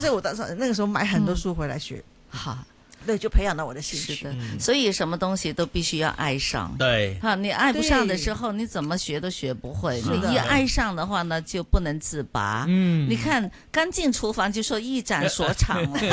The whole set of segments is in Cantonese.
所以我当时那个时候买很多书回来学， 好。 对，就培养到我的兴趣。 是的，所以什么东西都必须要爱上。 对， 你爱不上的时候，你怎么学都学不会。 是的， 你一爱上的话呢，就不能自拔。你看刚进廚房就說一展所長了，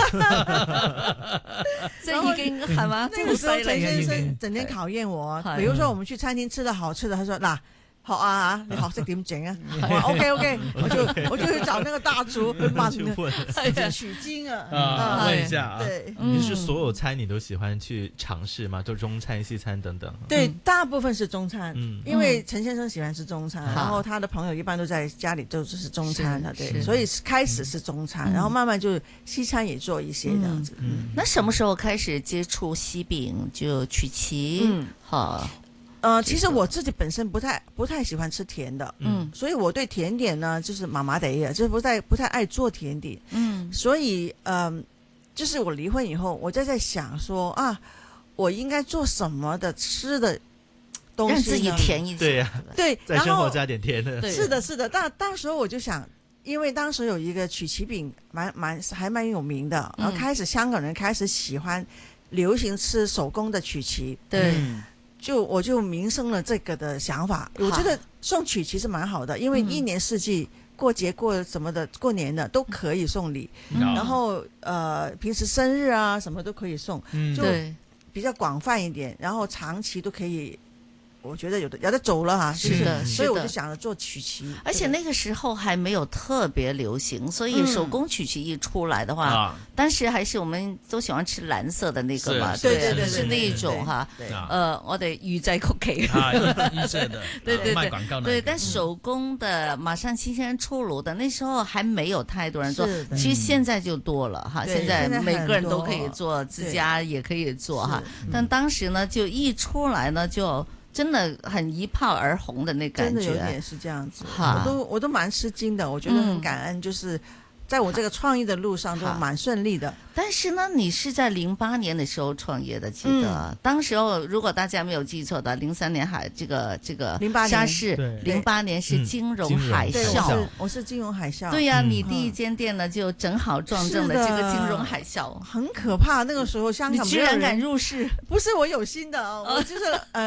這已經係嘛？ 那個時候陳先生整天考驗我，比如說我們去餐廳吃了好吃的，他說嗱。學啊你學識點整啊？我話 OK， 我就去找那個大廚去問，取經啊， 問一下啊。 對， 你是所有餐你都喜歡去嘗試嗎？就中餐、西餐等等。 對，大部分是中餐，因為陳先生喜歡吃中餐，然後他的朋友一般都在家裡都是中餐的，對，所以開始是中餐，然後慢慢就西餐也做一些這樣子。 那什麼時候開始接觸西餅？就曲奇，好。 其實我自己本身不太喜歡吃甜的，所以我對甜點呢就是麻麻地嘅，就是不太愛做甜點，所以就是我離婚以後，我就在想說啊，我應該做什麼的吃的東西呢， 讓自己甜一點， 對呀， 對， 在生活加點甜的， 是的，是的。但當時我就想，因為當時有一個曲奇餅還蠻有名的，然後開始香港人開始喜歡流行吃手工的曲奇， 對。 我就萌生了這個的想法，我覺得送曲奇是蠻好的，因為一年四季過節過什麼的，過年的都可以送禮，然後平時生日啊什麼都可以送，就比較廣泛一點，然後長期都可以。我覺得有的走了哈， 是的， 所以我就想着做曲奇， 而且那個時候還沒有特別流行，所以手工曲奇一出來的話，當時還是我們都喜歡吃藍色的那個嘛，對，是那一種哈，我哋預製曲奇， 預製的， 對， 賣廣告的， 對，但手工的馬上新鮮出爐的，那時候還沒有太多人做，其實現在就多了哈，現在每個人都可以做，自家也可以做哈，但當時呢就一出來呢就。真的很一炮而紅的那感覺， 真的有點是這樣子，我都蠻吃驚的，我覺得很感恩，就是在我這個創業的路上都蠻順利的。 但是呢，你是在08年的時候創業的，記得當時候如果大家沒有記錯的，03年這個沙士，08年是金融海嘯， 我是金融海嘯。 對呀，你第一間店呢就正好撞正了這個金融海嘯， 很可怕。那個時候香港你居然敢入市？ 不是我有心的，我就是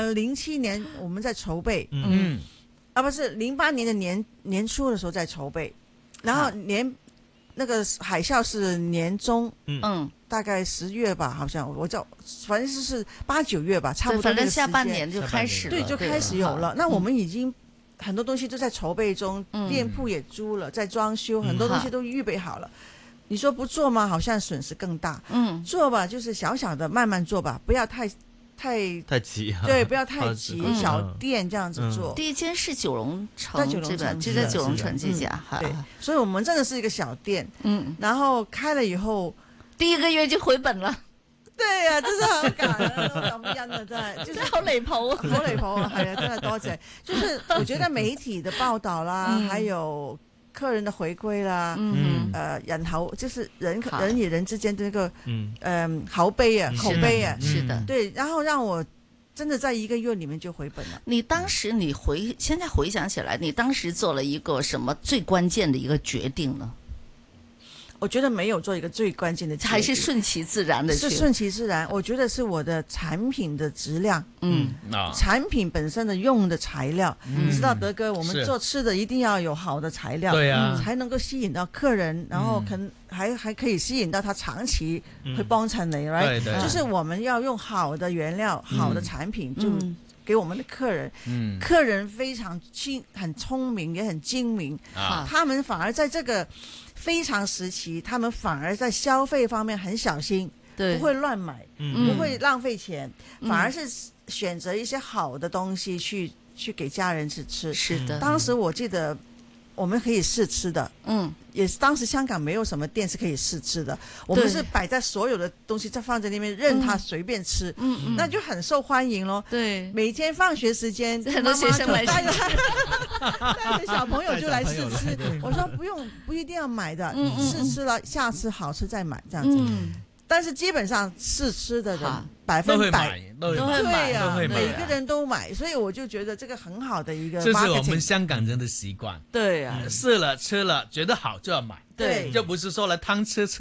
07年我們在籌備，不是08年的年初的時候在籌備，然後那個海嘯是年中，大概10月吧，好像反正是8、9月吧，差不多。 反正下半年就開始了， 對，就開始有了。那我們已經很多東西都在籌備中，店鋪也租了，在裝修，很多東西都預備好了。你說不做嗎？好像損失更大。做吧，就是小小的慢慢做吧，不要太急， 對，不要太急，小店這樣子做。 第一間是九龍城，就在九龍城這家， 對，所以我們真的是一個小店，然後開了以後， 第一個月就回本了。 對啊，真係好感恩，感恩啊，真係，就是好離譜， 好離譜啊，係啊，真係多謝。就是我覺得媒體的報道啦，還有客人的回歸啦，人口就是人與人之間的那個口碑啊， 是的， 對，然後讓我真的在1個月裡面就回本了。 你當時現在回想起來，你當時做了一個什麼最關鍵的一個決定呢？ 我覺得沒有做一個最關鍵的決定， 還是順其自然的， 是順其自然。我覺得是我的產品的質量，產品本身的用的材料，你知道德哥，我們做吃的一定要有好的材料， 對啊， 才能夠吸引到客人，然後還可以吸引到他長期會幫襯你，right？就是我們要用好的原料、好的產品，就給我們的客人，客人非常很聰明，也很精明，他們反而在這個非常時期，他們反而在消費方面很小心，不會亂買，不會浪費錢，反而是選擇一些好的東西去給家人吃。 是的， 當時我記得我們可以試吃的，也是當時香港沒有什麼店是可以試吃的，我們是擺在所有的東西再放在那邊，任他隨便吃，那就很受歡迎咯。對，每天放學時間， 很多學生來帶着小朋友就來試吃。我說不一定要買的，試吃了下次好吃再買這樣子。但是基本上試吃的人100%都會買，對呀，每個人都買，所以我就覺得這個很好的一個 marketing， 這是我們香港人的習慣。 對呀， 試了吃了覺得好就要買。 对， 就不是说了汤吃